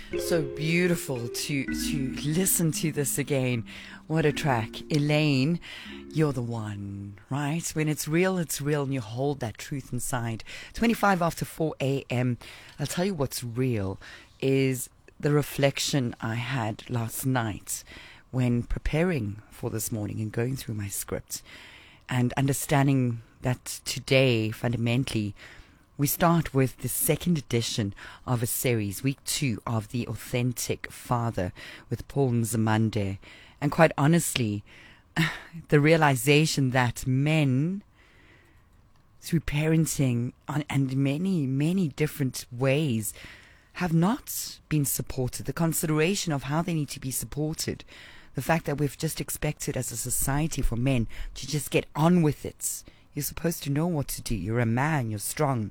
So beautiful to listen to this again. What a track. Elaine, you're the one, right? When it's real, and you hold that truth inside. 25 after 4 a.m. I'll tell you what's real is the reflection I had last night when preparing for this morning and going through my script and understanding that today, fundamentally, we start with the second edition of a series, week 2 of The Authentic Father with Paul Nzimande. And quite honestly, the realization that men, through parenting and many different ways, have not been supported. The consideration of how they need to be supported. The fact that we've just expected as a society for men to just get on with it. You're supposed to know what to do. You're a man. You're strong.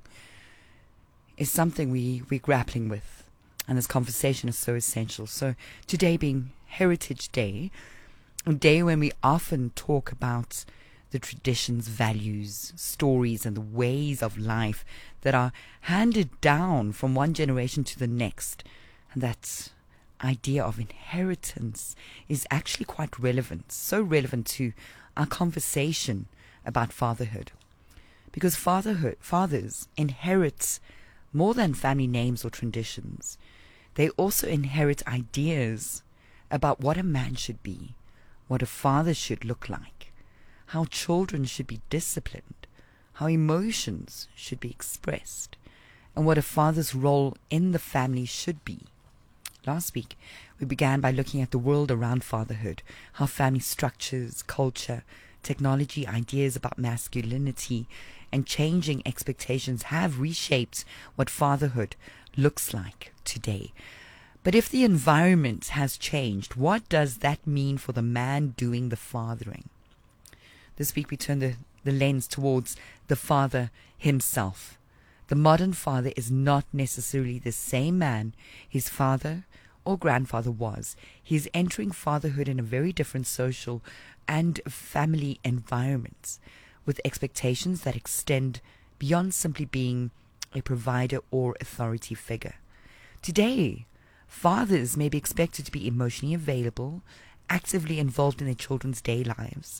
Is something we're grappling with. And this conversation is so essential. So today being Heritage Day, a day when we often talk about the traditions, values, stories, and the ways of life that are handed down from one generation to the next. And that idea of inheritance is actually quite relevant. So relevant to our conversation about fatherhood. Because fathers inherit more than family names or traditions. They also inherit ideas about what a man should be, what a father should look like, how children should be disciplined, how emotions should be expressed, and what a father's role in the family should be. Last week, we began by looking at the world around fatherhood, how family structures, culture, technology, ideas about masculinity, and changing expectations have reshaped what fatherhood looks like today. But if the environment has changed, what does that mean for the man doing the fathering? This week we turn the lens towards the father himself. The modern father is not necessarily the same man his father or grandfather was. He is entering fatherhood in a very different social and family environment, with expectations that extend beyond simply being a provider or authority figure. Today, fathers may be expected to be emotionally available, actively involved in their children's daily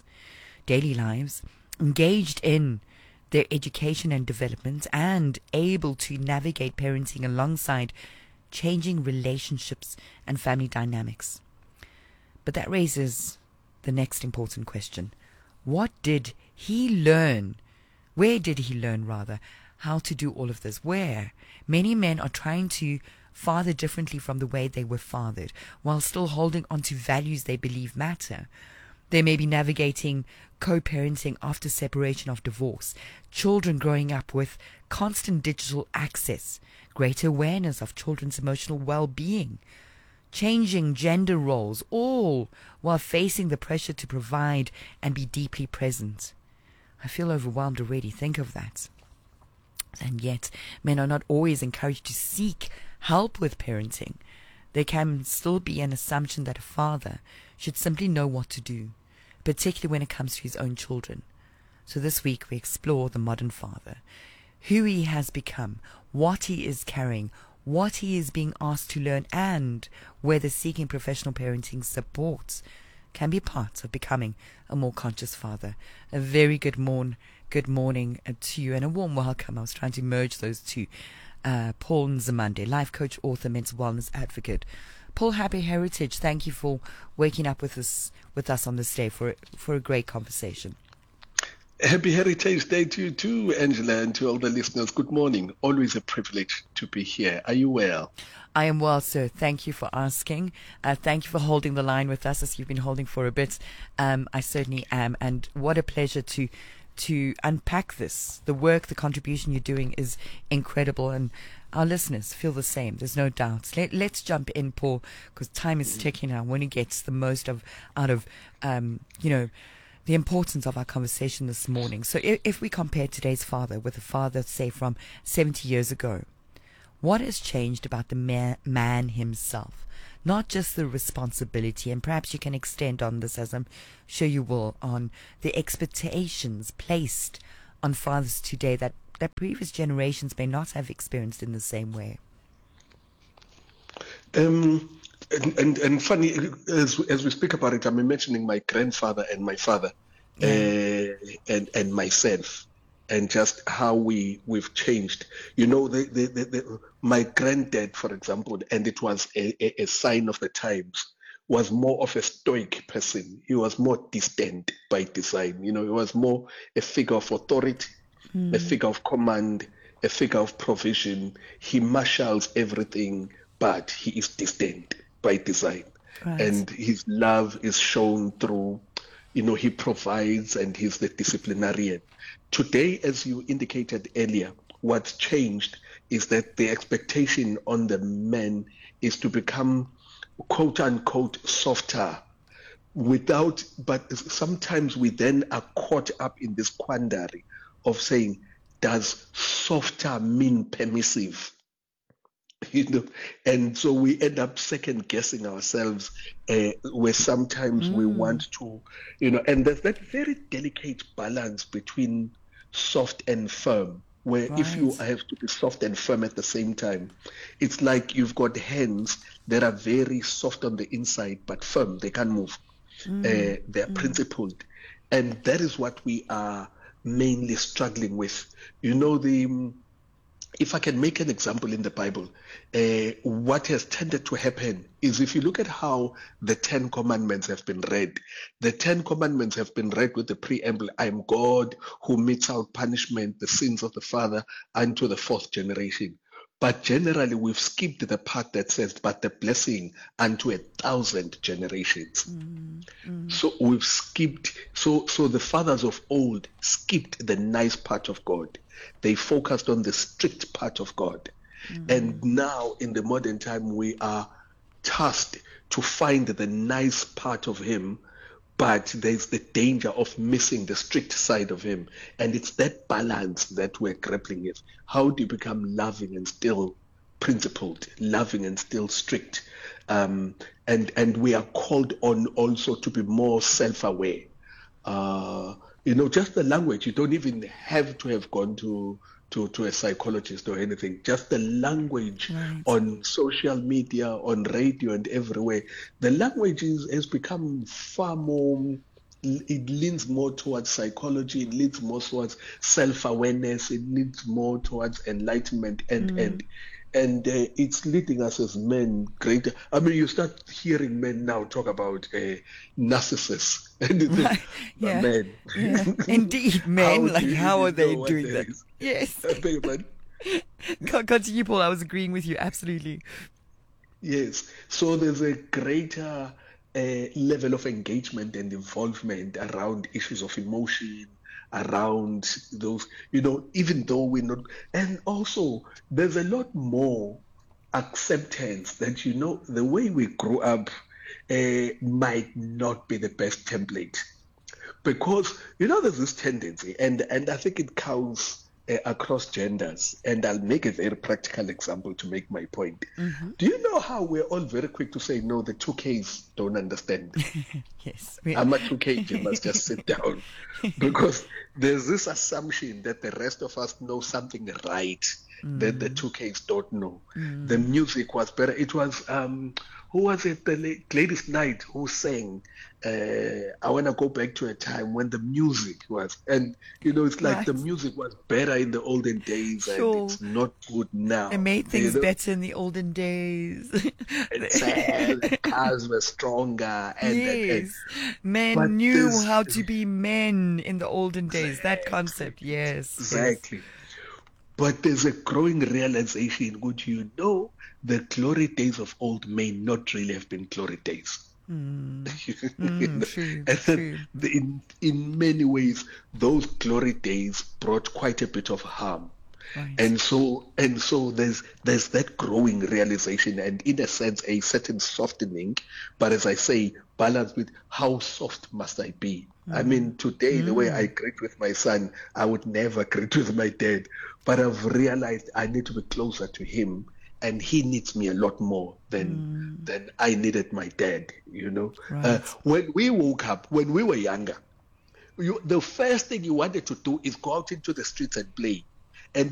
lives, engaged in their education and development, and able to navigate parenting alongside changing relationships and family dynamics. But that raises the next important question. What did he learn? Where did he learn, rather, how to do all of this? Where? Many men are trying to father differently from the way they were fathered, while still holding on to values they believe matter. They may be navigating co-parenting after separation of divorce, children growing up with constant digital access, greater awareness of children's emotional well-being, changing gender roles, all while facing the pressure to provide and be deeply present. I feel overwhelmed already. Think of that. And yet, men are not always encouraged to seek help with parenting. There can still be an assumption that a father should simply know what to do, particularly when it comes to his own children. So this week we explore the modern father, who he has become, what he is carrying, what he is being asked to learn, and whether seeking professional parenting support can be part of becoming a more conscious father. A very good morning to you, and a warm welcome. I was trying to merge those two. Paul Nzimande, life coach, author, mental wellness advocate. Paul, happy Heritage. Thank you for waking up with us on this day for a great conversation. Happy Heritage Day to you too, Angela, and to all the listeners. Good morning. Always a privilege to be here. Are you well? I am well, sir. Thank you for asking. Thank you for holding the line with us as you've been holding for a bit. I certainly am. And what a pleasure to unpack this. The work, the contribution you're doing is incredible. And our listeners feel the same. There's no doubt. Let's jump in, Paul, because time is ticking. I want to get the most out of the importance of our conversation this morning. So if we compare today's father with a father, say, from 70 years ago, what has changed about the man himself? Not just the responsibility, and perhaps you can extend on this, as I'm sure you will, on the expectations placed on fathers today that previous generations may not have experienced in the same way. And funny, as we speak about it, I'm mentioning my grandfather and my father, and myself, and just how we've changed. My granddad, for example, and it was a sign of the times, was more of a stoic person. He was more distant by design. He was more a figure of authority, a figure of command, a figure of provision. He marshals everything, but he is distant by design. Right. And his love is shown through, he provides, and he's the disciplinarian. Today, as you indicated earlier, what's changed is that the expectation on the men is to become, quote unquote, softer, but sometimes we then are caught up in this quandary of saying, does softer mean permissive? And so we end up second guessing ourselves, where sometimes we want to, and there's that very delicate balance between soft and firm, where if you have to be soft and firm at the same time, it's like you've got hands that are very soft on the inside but firm. They can't move. They're principled, and that is what we are mainly struggling with. If I can make an example in the Bible, what has tended to happen is, if you look at how the Ten Commandments have been read, the Ten Commandments have been read with the preamble, I am God who metes out punishment, the sins of the father, unto the fourth generation. But generally, we've skipped the part that says, but the blessing unto 1,000 generations. So we've skipped, so the fathers of old skipped the nice part of God. They focused on the strict part of God. And now in the modern time, we are tasked to find the nice part of him, but there's the danger of missing the strict side of him. And it's that balance that we're grappling with. How do you become loving and still principled, loving and still strict? And we are called on also to be more self-aware. Just the language. You don't even have to have gone to a psychologist or anything. Just the language on social media, on radio, and everywhere. The language has become far more. It leans more towards psychology. It leans more towards self-awareness. It leans more towards enlightenment, and it's leading us as men greater. I mean, you start hearing men now talk about narcissists. Men. Yeah. Indeed, men. How are they doing that? Yes. Continue, Paul. I was agreeing with you. Absolutely. Yes. So there's a greater level of engagement and involvement around issues of emotion, around those, even though we're not. And also, there's a lot more acceptance that, the way we grew up might not be the best template. Because, there's this tendency, and I think it counts across genders. And I'll make a very practical example to make my point. Do you know how we're all very quick to say, no, the 2Ks don't understand? Yes. I'm a 2K, you must just sit down. Because there's this assumption that the rest of us know something right that the 2Ks don't know. The music was better. It was, who was it, the Gladys Knight who sang, I want to go back to a time when the music was, and it's like the music was better in the olden days, and it's not good now. It made things better in the olden days. The cars were stronger, and men knew how to be men in the olden days. That concept, yes. Exactly. But there's a growing realization, which the glory days of old may not really have been glory days. True. In many ways, those glory days brought quite a bit of harm. Right. And so there's that growing realization, and in a sense a certain softening, but as I say, balance with how soft must I be. I mean, today the way I greet with my son, I would never greet with my dad, but I've realized I need to be closer to him, and he needs me a lot more than I needed my dad. Right. When we woke up, when we were younger, the first thing you wanted to do is go out into the streets and play.